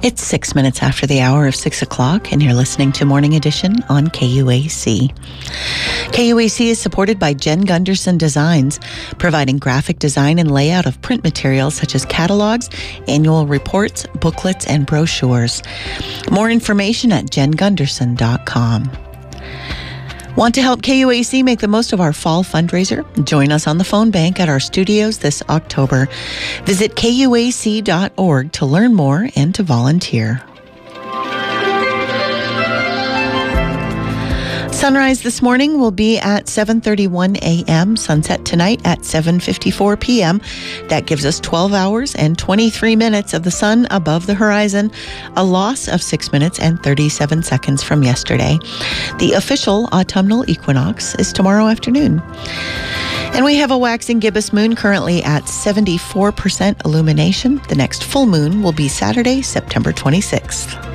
It's 6 minutes after the hour of 6 o'clock, and you're listening to Morning Edition on KUAC. KUAC is supported by Jen Gunderson Designs, providing graphic design and layout of print materials such as catalogs, annual reports, booklets, and brochures. More information at jengunderson.com. Want to help KUAC make the most of our fall fundraiser? Join us on the phone bank at our studios this October. Visit KUAC.org to learn more and to volunteer. Sunrise this morning will be at 7:31 a.m., sunset tonight at 7:54 p.m. That gives us 12 hours and 23 minutes of the sun above the horizon, a loss of 6 minutes and 37 seconds from yesterday. The official autumnal equinox is tomorrow afternoon. And we have a waxing gibbous moon currently at 74% illumination. The next full moon will be Saturday, September 26th.